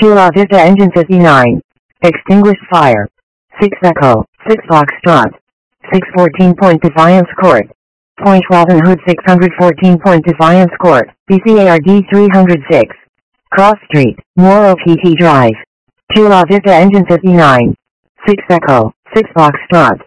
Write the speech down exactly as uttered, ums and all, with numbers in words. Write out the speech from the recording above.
two La Vista engine fifty-nine. Extinguished fire. six Echo, six Foxtrot. six fourteen Point Defiance Court. Point Robin Hood six fourteen Point Defiance Court, B C A R D three oh six. Cross Street, Morrow P T Drive. two La Vista engine fifty-nine. six Echo, six Foxtrot.